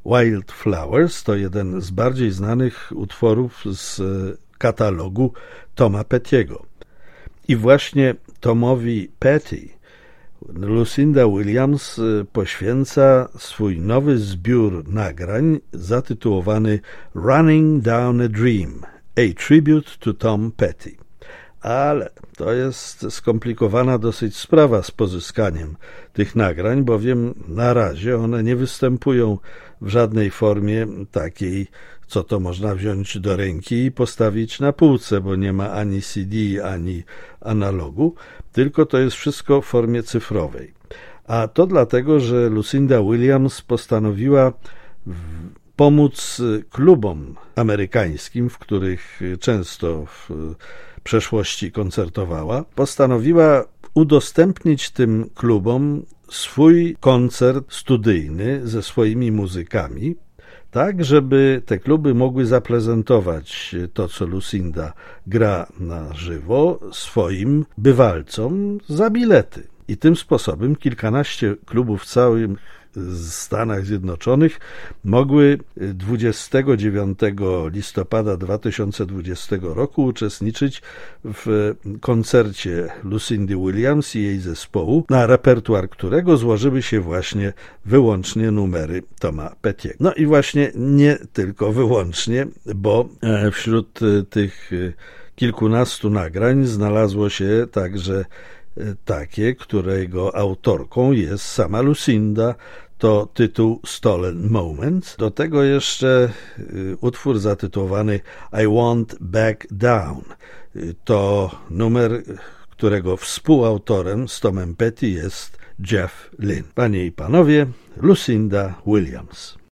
Wildflowers to jeden z bardziej znanych utworów z katalogu Toma Petty'ego. I właśnie Tomowi Petty Lucinda Williams poświęca swój nowy zbiór nagrań zatytułowany Running Down a Dream, a Tribute to Tom Petty. Ale to jest skomplikowana dosyć sprawa z pozyskaniem tych nagrań, bowiem na razie one nie występują w żadnej formie takiej, co to można wziąć do ręki i postawić na półce, bo nie ma ani CD, ani analogu, tylko to jest wszystko w formie cyfrowej. A to dlatego, że Lucinda Williams postanowiła pomóc klubom amerykańskim, w których często w przeszłości koncertowała. Postanowiła udostępnić tym klubom swój koncert studyjny ze swoimi muzykami, tak, żeby te kluby mogły zaprezentować to, co Lucinda gra na żywo, swoim bywalcom za bilety. I tym sposobem kilkanaście klubów w całym Stanach Zjednoczonych mogły 29 listopada 2020 roku uczestniczyć w koncercie Lucindy Williams i jej zespołu, na repertuar którego złożyły się właśnie wyłącznie numery Toma Petty'ego. No i właśnie nie tylko wyłącznie, bo wśród tych kilkunastu nagrań znalazło się także takie, którego autorką jest sama Lucinda. To tytuł Stolen Moments. Do tego jeszcze utwór zatytułowany I Won't Back Down. To numer, którego współautorem z Tomem Petty jest Jeff Lynne. Panie i panowie, Lucinda Williams.